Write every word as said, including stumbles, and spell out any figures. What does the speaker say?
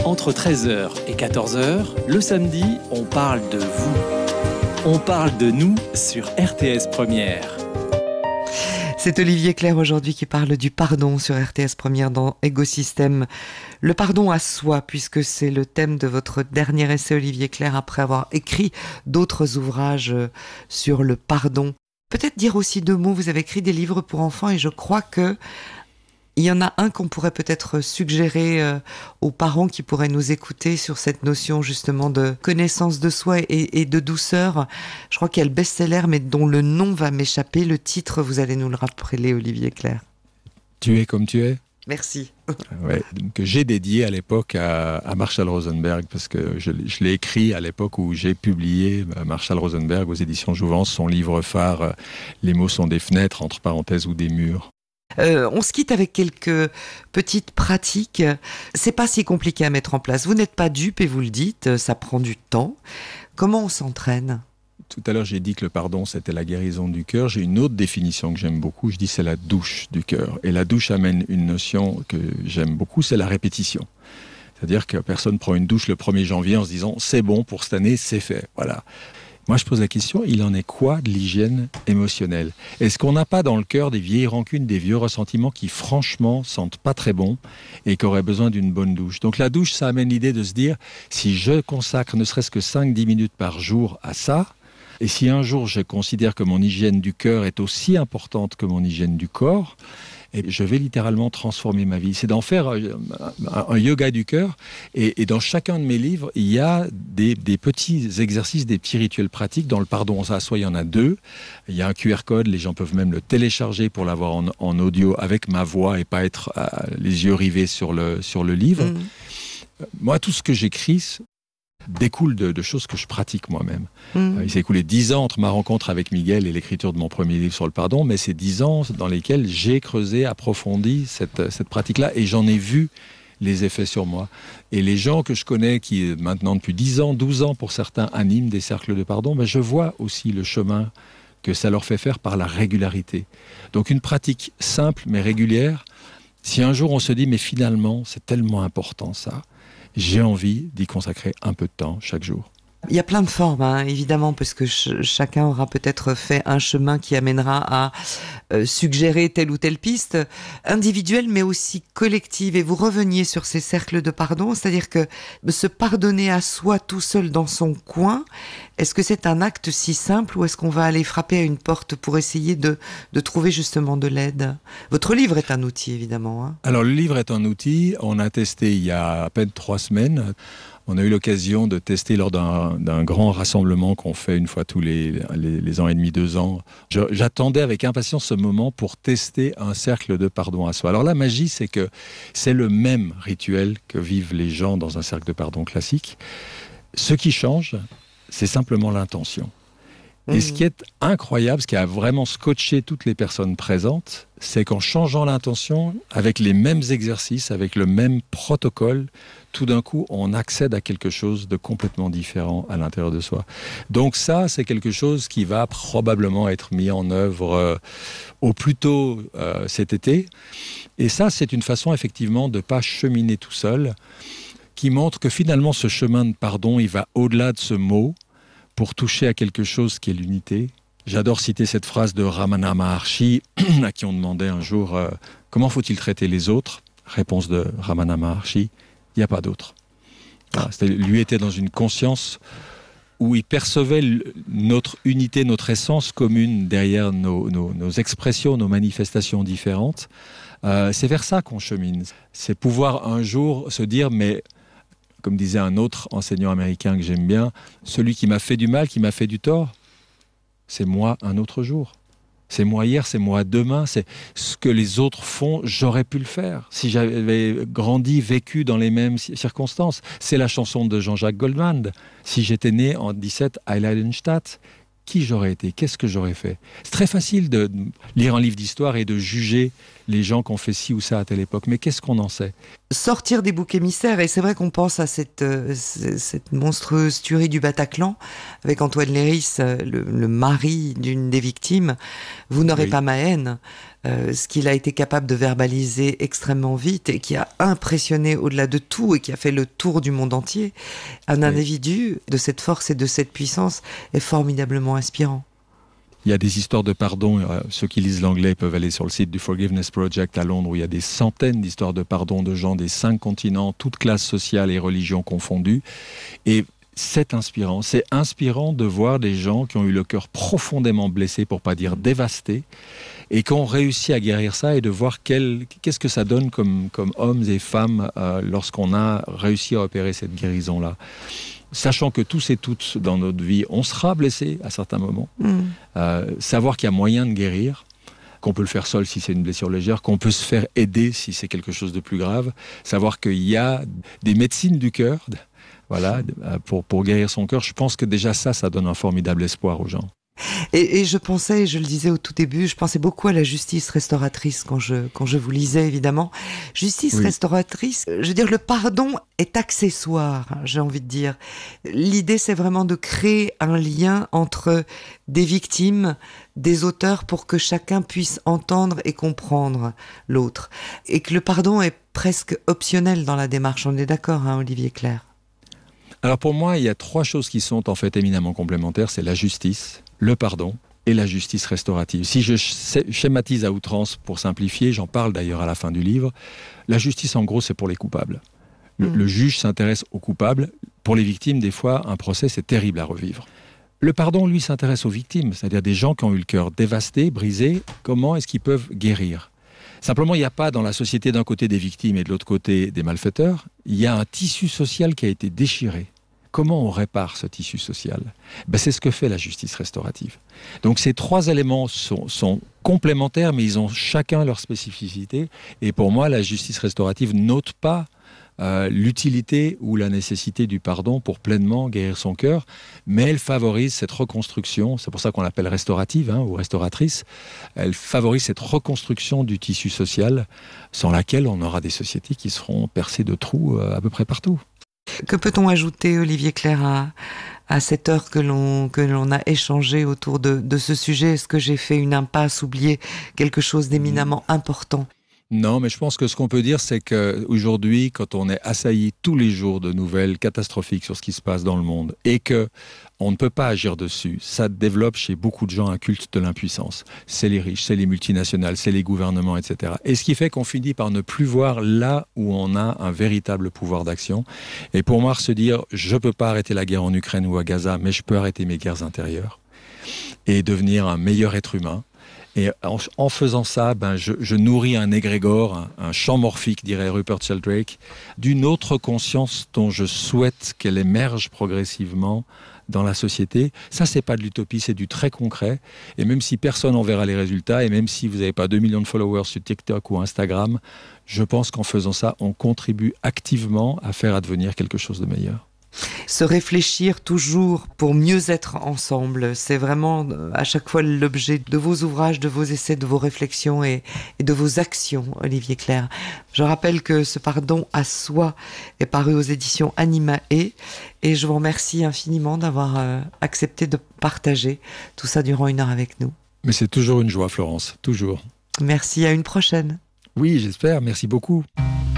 Entre treize heures et quatorze heures, le samedi, on parle de vous. On parle de nous sur R T S Première. C'est Olivier Clerc aujourd'hui qui parle du pardon sur R T S Première dans Égosystème. Le pardon à soi, puisque c'est le thème de votre dernier essai, Olivier Clerc, après avoir écrit d'autres ouvrages sur le pardon. Peut-être dire aussi deux mots, vous avez écrit des livres pour enfants et je crois que il y en a un qu'on pourrait peut-être suggérer euh, aux parents qui pourraient nous écouter sur cette notion justement de connaissance de soi et, et de douceur. Je crois qu'il y a le best-seller, mais dont le nom va m'échapper. Le titre, vous allez nous le rappeler, Olivier Clerc. Tu es comme tu es. Merci. Ouais, que j'ai dédié à l'époque à, à Marshall Rosenberg, parce que je, je l'ai écrit à l'époque où j'ai publié Marshall Rosenberg aux éditions Jouvence, son livre phare « Les mots sont des fenêtres, entre parenthèses, ou des murs ». Euh, on se quitte avec quelques petites pratiques. C'est pas si compliqué à mettre en place. Vous n'êtes pas dupe et vous le dites, ça prend du temps. Comment on s'entraîne ? Tout à l'heure, j'ai dit que le pardon, c'était la guérison du cœur. J'ai une autre définition que j'aime beaucoup. Je dis c'est la douche du cœur. Et la douche amène une notion que j'aime beaucoup, c'est la répétition. C'est-à-dire que personne prend une douche le premier janvier en se disant c'est bon pour cette année, c'est fait. Voilà. Moi, je pose la question, il en est quoi de l'hygiène émotionnelle ? Est-ce qu'on n'a pas dans le cœur des vieilles rancunes, des vieux ressentiments qui, franchement, sentent pas très bon et qui auraient besoin d'une bonne douche ? Donc la douche, ça amène l'idée de se dire, si je consacre ne serait-ce que cinq à dix minutes par jour à ça, et si un jour je considère que mon hygiène du cœur est aussi importante que mon hygiène du corps, et je vais littéralement transformer ma vie. C'est d'en faire un, un yoga du cœur. Et, et dans chacun de mes livres, il y a des, des petits exercices, des petits rituels pratiques. Dans le pardon à soi, il y en a deux. Il y a un Q R code, les gens peuvent même le télécharger pour l'avoir en, en audio avec ma voix et pas être euh, les yeux rivés sur le, sur le livre. Mmh. Moi, tout ce que j'écris découle de, de choses que je pratique moi-même. Mmh. Il s'est écoulé dix ans entre ma rencontre avec Miguel et l'écriture de mon premier livre sur le pardon, mais c'est dix ans dans lesquels j'ai creusé, approfondi cette, cette pratique-là, et j'en ai vu les effets sur moi. Et les gens que je connais, qui maintenant depuis dix ans, douze ans pour certains, animent des cercles de pardon, ben je vois aussi le chemin que ça leur fait faire par la régularité. Donc une pratique simple mais régulière. Si un jour on se dit, mais finalement, c'est tellement important ça, j'ai envie d'y consacrer un peu de temps chaque jour. Il y a plein de formes, hein, évidemment, parce que ch- chacun aura peut-être fait un chemin qui amènera à euh, suggérer telle ou telle piste, individuelle mais aussi collective. Et vous reveniez sur ces cercles de pardon, c'est-à-dire que se pardonner à soi tout seul dans son coin, est-ce que c'est un acte si simple ou est-ce qu'on va aller frapper à une porte pour essayer de, de trouver justement de l'aide ? Votre livre est un outil, évidemment. Hein. Alors, le livre est un outil. On a testé il y a à peine trois semaines. On a eu l'occasion de tester lors d'un, d'un grand rassemblement qu'on fait une fois tous les, les, les ans et demi, deux ans. Je, j'attendais avec impatience ce moment pour tester un cercle de pardon à soi. Alors la magie, c'est que c'est le même rituel que vivent les gens dans un cercle de pardon classique. Ce qui change, c'est simplement l'intention. Et mmh. ce qui est incroyable, ce qui a vraiment scotché toutes les personnes présentes, c'est qu'en changeant l'intention, avec les mêmes exercices, avec le même protocole, tout d'un coup, on accède à quelque chose de complètement différent à l'intérieur de soi. Donc ça, c'est quelque chose qui va probablement être mis en œuvre euh, au plus tôt euh, cet été. Et ça, c'est une façon effectivement de ne pas cheminer tout seul, qui montre que finalement, ce chemin de pardon, il va au-delà de ce mot, pour toucher à quelque chose qui est l'unité. J'adore citer cette phrase de Ramana Maharshi, à qui on demandait un jour euh, « Comment faut-il traiter les autres ?» Réponse de Ramana Maharshi, « Il n'y a pas d'autre. » Voilà, lui était dans une conscience où il percevait notre unité, notre essence commune derrière nos, nos, nos expressions, nos manifestations différentes. Euh, c'est vers ça qu'on chemine. C'est pouvoir un jour se dire « Mais... » Comme disait un autre enseignant américain que j'aime bien, celui qui m'a fait du mal, qui m'a fait du tort, c'est moi un autre jour. C'est moi hier, c'est moi demain, c'est ce que les autres font, j'aurais pu le faire. Si j'avais grandi, vécu dans les mêmes circonstances. C'est la chanson de Jean-Jacques Goldman. Si j'étais né en dix-sept à Heiligenstadt, qui j'aurais été ? Qu'est-ce que j'aurais fait ? C'est très facile de lire un livre d'histoire et de juger les gens qui ont fait ci ou ça à telle époque. Mais qu'est-ce qu'on en sait ? Sortir des boucs émissaires, et c'est vrai qu'on pense à cette, euh, cette monstrueuse tuerie du Bataclan, avec Antoine Léris, euh, le, le mari d'une des victimes. Vous n'aurez oui. pas ma haine, euh, ce qu'il a été capable de verbaliser extrêmement vite, et qui a impressionné au-delà de tout, et qui a fait le tour du monde entier. Un oui. individu de cette force et de cette puissance est formidablement inspirant. Il y a des histoires de pardon. Ceux qui lisent l'anglais peuvent aller sur le site du Forgiveness Project à Londres, où il y a des centaines d'histoires de pardon de gens des cinq continents, toutes classes sociales et religions confondues. Et c'est inspirant. C'est inspirant de voir des gens qui ont eu le cœur profondément blessé, pour pas dire dévasté, et qui ont réussi à guérir ça, et de voir quel, qu'est-ce que ça donne comme, comme hommes et femmes euh, lorsqu'on a réussi à opérer cette guérison-là. Sachant que tous et toutes dans notre vie, on sera blessé à certains moments. Mmh. Euh, savoir qu'il y a moyen de guérir, qu'on peut le faire seul si c'est une blessure légère, qu'on peut se faire aider si c'est quelque chose de plus grave. Savoir qu'il y a des médecines du cœur, voilà, pour, pour guérir son cœur. Je pense que déjà ça, ça donne un formidable espoir aux gens. Et, et je pensais, je le disais au tout début, je pensais beaucoup à la justice restauratrice quand je, quand je vous lisais, évidemment. Justice oui. restauratrice, je veux dire, le pardon est accessoire, j'ai envie de dire. L'idée, c'est vraiment de créer un lien entre des victimes, des auteurs, pour que chacun puisse entendre et comprendre l'autre. Et que le pardon est presque optionnel dans la démarche. On est d'accord, hein, Olivier Clerc ? Alors pour moi, il y a trois choses qui sont en fait éminemment complémentaires. C'est la justice, le pardon et la justice restaurative. Si je schématise à outrance pour simplifier, j'en parle d'ailleurs à la fin du livre, la justice en gros c'est pour les coupables. Le, mmh. le juge s'intéresse aux coupables. Pour les victimes, des fois, un procès c'est terrible à revivre. Le pardon, lui, s'intéresse aux victimes, c'est-à-dire des gens qui ont eu le cœur dévasté, brisé. Comment est-ce qu'ils peuvent guérir ? Simplement, il n'y a pas dans la société d'un côté des victimes et de l'autre côté des malfaiteurs. Il y a un tissu social qui a été déchiré. Comment on répare ce tissu social ? Ben, c'est ce que fait la justice restaurative. Donc ces trois éléments sont, sont complémentaires, mais ils ont chacun leur spécificité. Et pour moi, la justice restaurative n'ôte pas euh, l'utilité ou la nécessité du pardon pour pleinement guérir son cœur, mais elle favorise cette reconstruction, c'est pour ça qu'on l'appelle restaurative hein, ou restauratrice, elle favorise cette reconstruction du tissu social, sans laquelle on aura des sociétés qui seront percées de trous euh, à peu près partout. Que peut-on ajouter, Olivier Clerc, à, à cette heure que l'on, que l'on a échangé autour de, de ce sujet ? Est-ce que j'ai fait une impasse, oublié quelque chose d'éminemment important ? Non, mais je pense que ce qu'on peut dire, c'est qu'aujourd'hui, quand on est assailli tous les jours de nouvelles catastrophiques sur ce qui se passe dans le monde, et que on ne peut pas agir dessus, ça développe chez beaucoup de gens un culte de l'impuissance. C'est les riches, c'est les multinationales, c'est les gouvernements, et cetera. Et ce qui fait qu'on finit par ne plus voir là où on a un véritable pouvoir d'action. Et pour moi, se dire, je ne peux pas arrêter la guerre en Ukraine ou à Gaza, mais je peux arrêter mes guerres intérieures et devenir un meilleur être humain. Et en, en faisant ça, ben je, je nourris un égrégore, un, un champ morphique, dirait Rupert Sheldrake, d'une autre conscience dont je souhaite qu'elle émerge progressivement dans la société. Ça, c'est pas de l'utopie, c'est du très concret. Et même si personne n'en verra les résultats, et même si vous n'avez pas deux millions de followers sur TikTok ou Instagram, je pense qu'en faisant ça, on contribue activement à faire advenir quelque chose de meilleur. Se réfléchir toujours pour mieux être ensemble, c'est vraiment à chaque fois l'objet de vos ouvrages, de vos essais, de vos réflexions et, et de vos actions, Olivier Clerc. Je rappelle que ce pardon à soi est paru aux éditions Animae et je vous remercie infiniment d'avoir euh, accepté de partager tout ça durant une heure avec nous. Mais c'est toujours une joie, Florence, toujours. Merci, à une prochaine. Oui, j'espère, merci beaucoup.